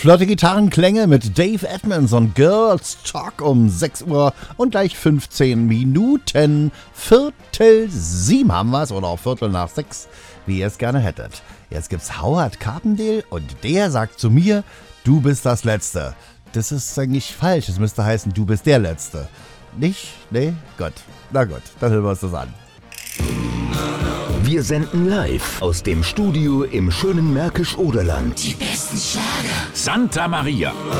Flotte Gitarrenklänge mit Dave Edmunds und Girls Talk um 6 Uhr und gleich 15 Minuten. 6:15 haben wir es oder auch 6:15, wie ihr es gerne hättet. Jetzt gibt's Howard Carpendale und der sagt zu mir, du bist das Letzte. Das ist eigentlich falsch, es müsste heißen, du bist der Letzte. Nicht? Nee? Gut. Na gut, dann hören wir uns das an. Wir senden live aus dem Studio im schönen Märkisch-Oderland. Die besten Schlager. Santa Maria.